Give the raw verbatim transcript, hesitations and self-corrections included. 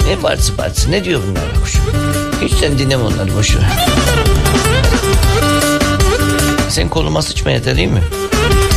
Ne partisi partisi, ne diyor bunlar kuşum? Hiç sen dinleme onları, boşver. Sen koluma sıçma yeter değil mi?